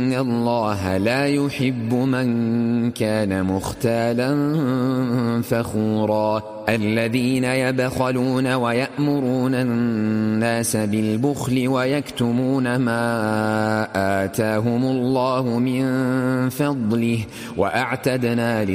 إن الله لا يحب من كان مختالا فخورا الذين يبخلون ويأمرون الناس بالبخل ويكتمون ما آتاهم الله من فضله وأعتدنا